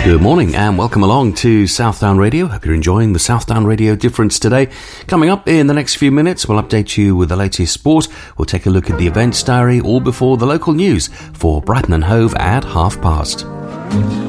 Good morning and welcome along to Southdown Radio. Hope you're enjoying the Southdown Radio Difference today. Coming up in the next few minutes, we'll update you with the latest sport. We'll take a look at the events diary, all before the local news for Brighton and Hove at past.